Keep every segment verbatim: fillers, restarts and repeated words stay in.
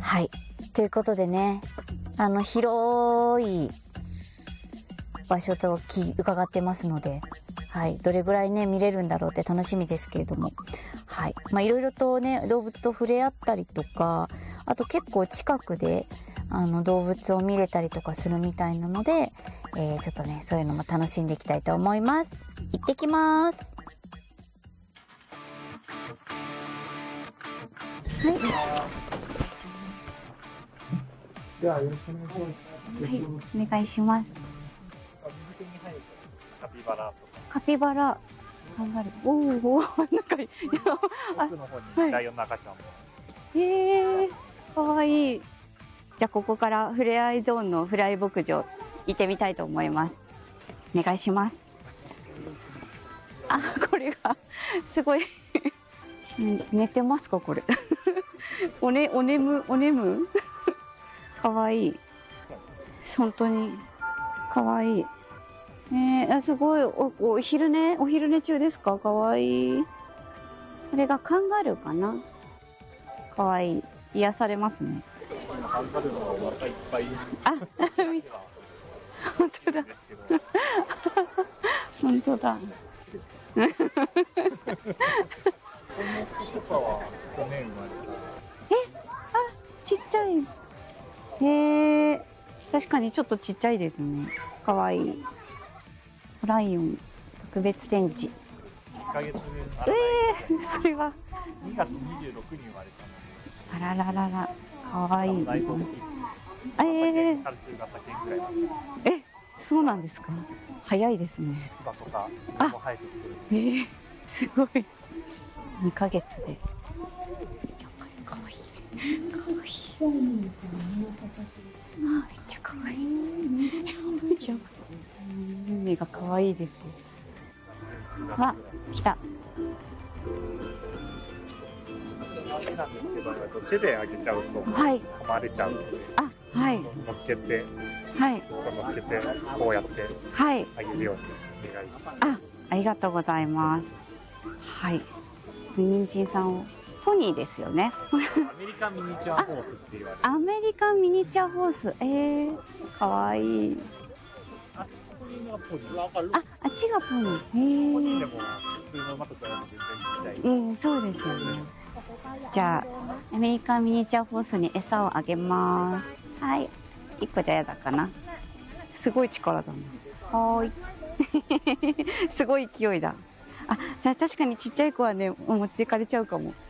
はい。ということでね、あの、広い場所とき伺ってますので、はい。どれぐらいね、見れるんだろうって楽しみですけれども。はい。まあ、いろいろとね、動物と触れ合ったりとか、あと結構近くで、あの、動物を見れたりとかするみたいなので、えー、ちょっとね、そういうのも楽しんでいきたいと思います。行ってきます。はい。 ではよろしくお願いします。 はい、お願いします。 右手に入るとカピバラとか。 カピバラ、カンガルー。おーおー、なんか、 奥の方にライオンの赤ちゃんも。 へえー、かわいい。じゃあここからふれあいゾーンのフライ牧場行ってみたいと思います。お願いします。あ、これがすごい寝てますかこれおねおねむおねむかわいい。本当にかわいい。えー、すごい お, お昼寝お昼寝中ですか。かわいい。これがカンガルーかな。かわいい。癒されますね。 カンガルーのお腹いっぱい。 あ、本当だ。本当だ。 この子とかは去年生まれた。 え、あ、ちっちゃい。へえ、確かにちょっとちっちゃいですね。かわいい。ライオン特別展示。いっかげつめ。 えー、それは。 にがつにじゅうろくに生まれたので。 あらららら、かわいい。 だいぶ大きい。 えー、 中型犬ぐらい。 え、そうなんですか。早いですね。 牙とかも生えてきてる。 えー、すごい。にかげつで。かわいい。かわいい。あ、めっちゃかわいい。目がかわいいです。わ、来た。 なんですけど、手であげちゃうとはい噛まれちゃうので、 あ、はい。 乗っけて、 はい。 乗っけてこうやってはい。 あげるようにお願いします。 あ、ありがとうございます。はい。人参さんをポニーですよね。 アメリカンミニチュアホースって言われる。 アメリカンミニチュアホース。えー、かわいい。 あ、ここにいるのがポニー。 あ、あっちがポニー。 ポニーでへも普通の馬と比べて全然ちっちゃい。 え。うん、そうですよね。じゃあアメリカンミニチュアホースに餌をあげます。はい。一個じゃやだかな。すごい力だね。はーい。すごい勢いだ。あ、じゃあ確かにちっちゃい子はね、持っていかれちゃうかも。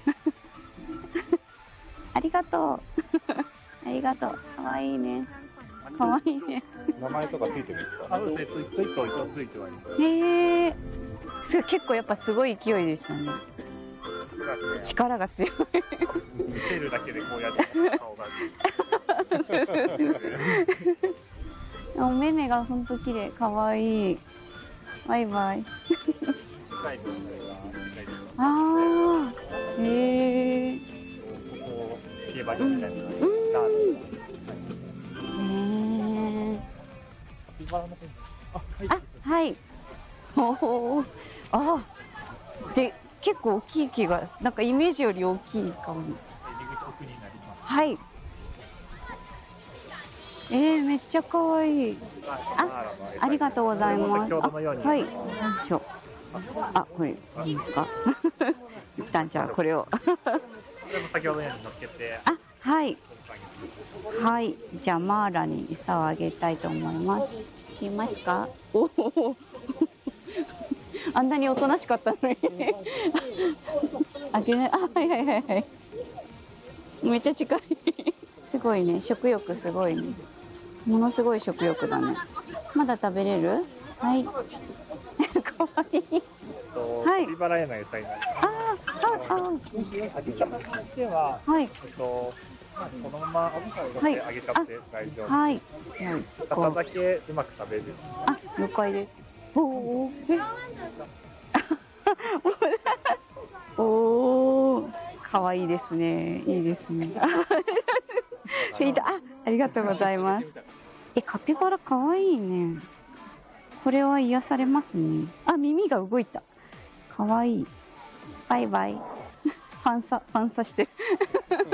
ありがとう。ありがとう。かわいいね。かわいいね。 名前とかついてるんですか。あ、そうです。一頭一頭一応ついてはいる。 へえ。すごい結構やっぱすごい勢いでしたね。力が強い。 見せるだけでこうやって顔が。 お目目が本当綺麗、かわいい。バイバイ。ああ、へえ。 ここ競馬場みたいなのがある。 へえ。 カピバラの方に。 あ、はい。おお、あ、で結構大きい気が、なんかイメージより大きいかも。 入り口奥になります。 はい。えー、めっちゃ可愛い。あ、ありがとうございます。あ、はい。よいしょ。あ、これいいですか。一旦じゃあこれを。 これも先ほどのように乗っけて。 あ、はい。はい。じゃあマーラに餌をあげたいと思います。いますか。おお。あんなにおとなしかったのに。あげない。あ、はいはいはいはい。めっちゃ近い。すごいね。食欲すごいね。ものすごい食欲だね。まだ食べれる？はい。かわいい。 はい。カピバラへの餌になります。 ああ、ああ。 あげ方としては、 はい。 えっとこのままあげちゃって大丈夫。 はい。 笹だけうまく食べる。 あ、了解です。おお。おお。可愛いですね。いいですね。あ、ありがとうございます。え、カピバラ可愛いね。これは癒されますね。あ、耳が動いた。可愛い。バイバイ。ファンサ、ファンサしてる。